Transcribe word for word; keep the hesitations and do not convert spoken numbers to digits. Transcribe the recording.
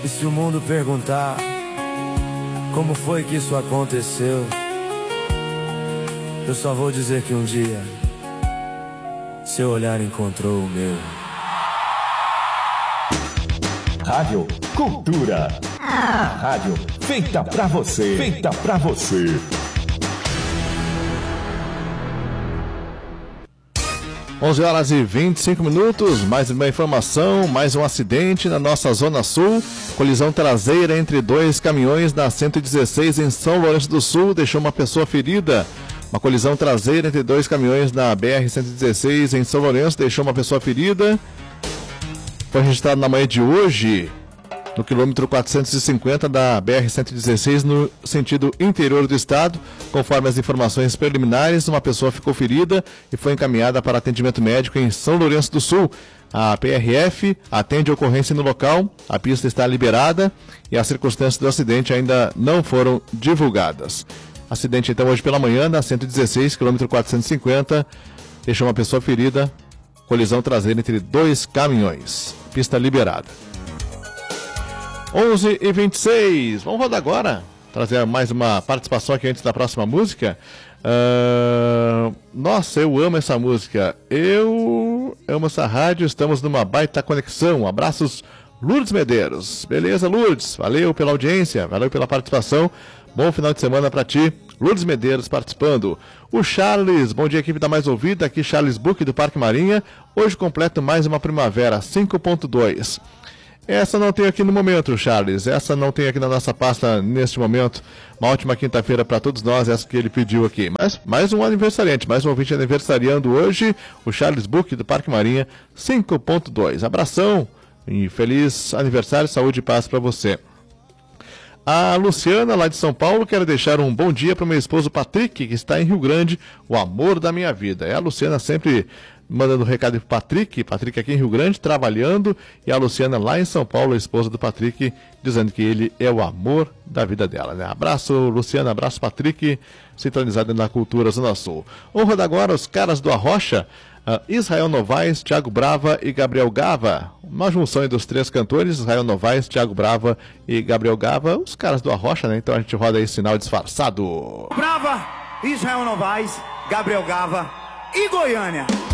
E se o mundo perguntar como foi que isso aconteceu, eu só vou dizer que um dia seu olhar encontrou o meu. Rádio Cultura. A rádio feita pra você. Feita pra você. onze horas e vinte e cinco minutos, mais uma informação, mais um acidente na nossa Zona Sul. Colisão traseira entre dois caminhões na cento e dezesseis em São Lourenço do Sul, deixou uma pessoa ferida. Uma colisão traseira entre dois caminhões na B R cento e dezesseis em São Lourenço, deixou uma pessoa ferida. Foi registrado na manhã de hoje, no quilômetro quatrocentos e cinquenta da B R cento e dezesseis, no sentido interior do estado. Conforme as informações preliminares, uma pessoa ficou ferida e foi encaminhada para atendimento médico em São Lourenço do Sul. A P R F atende a ocorrência no local, a pista está liberada e as circunstâncias do acidente ainda não foram divulgadas. Acidente então hoje pela manhã na cento e dezesseis, quilômetro quatrocentos e cinquenta, deixou uma pessoa ferida, colisão traseira entre dois caminhões, pista liberada. onze e vinte e seis, vamos rodar agora, trazer mais uma participação aqui antes da próxima música. Uh, nossa, eu amo essa música, eu amo essa rádio, estamos numa baita conexão. Abraços, Lourdes Medeiros. Beleza, Lourdes, valeu pela audiência, valeu pela participação, bom final de semana pra ti. Lourdes Medeiros participando. O Charles, bom dia, equipe da Mais Ouvida, aqui Charles Buck do Parque Marinha, hoje completo mais uma primavera, cinco ponto dois. Essa não tem aqui no momento, Charles. Essa não tem aqui na nossa pasta neste momento. Uma ótima quinta-feira para todos nós, essa que ele pediu aqui. Mas mais um aniversariante, mais um ouvinte aniversariando hoje, o Charles Buck do Parque Marinha, cinco ponto dois. Abração e feliz aniversário, saúde e paz para você. A Luciana, lá de São Paulo, quer deixar um bom dia para o meu esposo Patrick, que está em Rio Grande, o amor da minha vida. É a Luciana sempre mandando um recado para o Patrick, Patrick aqui em Rio Grande, trabalhando, e a Luciana lá em São Paulo, a esposa do Patrick, dizendo que ele é o amor da vida dela, né? Abraço, Luciana, abraço, Patrick, sintonizado na Cultura Zona Sul. Vamos rodar agora os caras do Arrocha, uh, Israel Novaes, Thiago Brava e Gabriel Gava. Uma junção dos três cantores, Israel Novaes, Thiago Brava e Gabriel Gava, os caras do Arrocha, né? Então a gente roda aí sinal disfarçado. Brava, Israel Novaes, Gabriel Gava e Goiânia.